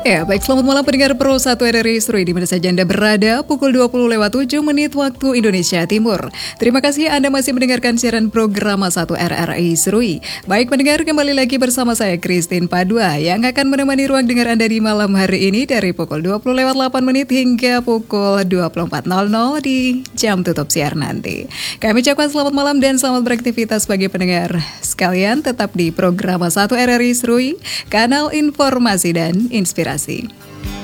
Ya, baik, selamat malam pendengar Pro 1 RRI Serui di mana saja Anda berada, pukul 20:07 waktu Indonesia Timur. Terima kasih Anda masih mendengarkan siaran program 1 RRI Serui. Baik pendengar, kembali lagi bersama saya Christine Padua yang akan menemani ruang dengar Anda di malam hari ini dari pukul 20:08 hingga pukul 24:00 di jam tutup siar nanti. Kami ucapkan selamat malam dan selamat beraktivitas bagi pendengar sekalian, tetap di program 1 RRI Serui, kanal informasi dan inspirasi.